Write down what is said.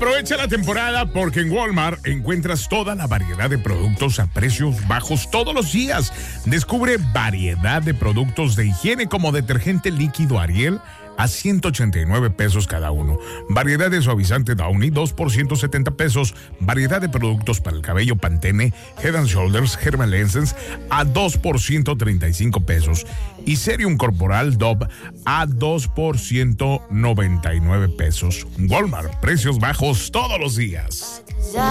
Aprovecha la temporada porque en Walmart encuentras toda la variedad de productos a precios bajos todos los días. Descubre variedad de productos de higiene como detergente líquido Ariel a 189 pesos cada uno. Variedad de suavizante Downy, 2 por 170 pesos. Variedad de productos para el cabello Pantene, Head and Shoulders, Herbal Essence a 2 por 135 pesos. Y Serum Corporal Dove a 2 por 199 pesos. Walmart, precios bajos todos los días.